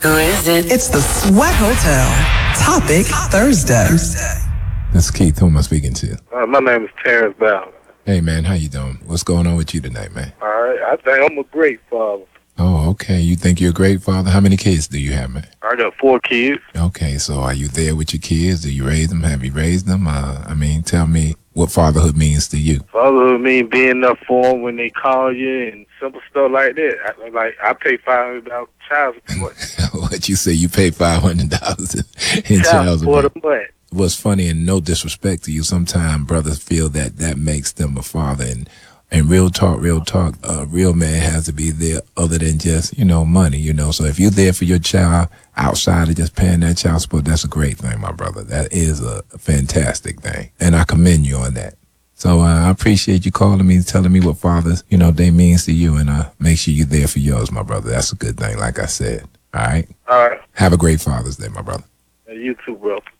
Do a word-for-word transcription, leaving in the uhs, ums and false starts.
Who is it? It's the Sweat Hotel. Topic Thursday. This is Keith. Who am I speaking to? Uh, my name is Terrence Bowden. Hey, man. How you doing? What's going on with you tonight, man? All right. I think I'm a great father. Oh, okay. You think you're a great father? How many kids do you have, man? I got four kids. Okay. So are you there with your kids? Do you raise them? Have you raised them? Uh, I mean, tell me what fatherhood means to you. Fatherhood means being there for them when they call you and simple stuff like that. I, like, I pay five hundred dollars child support. What you say? You pay five hundred dollars in Child child support support? a month. What's funny, and no disrespect to you, sometimes brothers feel that that makes them a father. And and real talk, real talk, a real man has to be there other than just, you know, money, you know. So if you're there for your child outside of just paying that child support, that's a great thing, my brother. That is a fantastic thing. And I commend you on that. So uh, I appreciate you calling me, telling me what fathers, you know, they means to you. And uh, make sure you're there for yours, my brother. That's a good thing, like I said. All right? All right. Have a great Father's Day, my brother. And you too, bro.